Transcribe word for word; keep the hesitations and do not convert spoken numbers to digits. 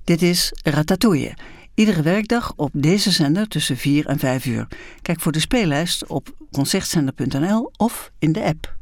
Dit is Ratatouille. Iedere werkdag op deze zender tussen vier en vijf uur. Kijk voor de speellijst op concertzender punt n l of in de app.